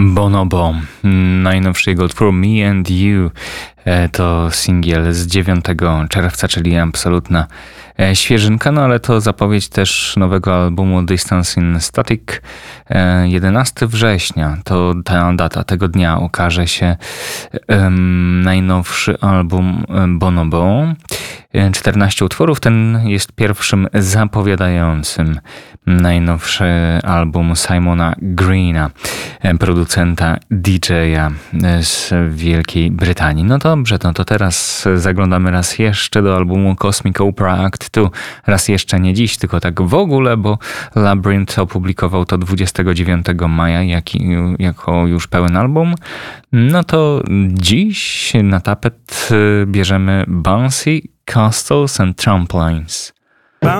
Bonobo, najnowszy jego utwór Me and You, to singiel z 9 czerwca, czyli absolutna świeżynka, no ale to zapowiedź też nowego albumu Distance in Static. 11 września to ta data, tego dnia ukaże się najnowszy album Bonobo. 14 utworów, ten jest pierwszym zapowiadającym najnowszy album Simona Greena, producenta DJ-a z Wielkiej Brytanii. No dobrze, no to teraz zaglądamy raz jeszcze do albumu Cosmic Opera Act 2. Raz jeszcze nie dziś, tylko tak w ogóle, bo Labyrinth opublikował to 29 maja jako już pełen album. No to dziś na tapet bierzemy Bouncy Castles and Trampolines.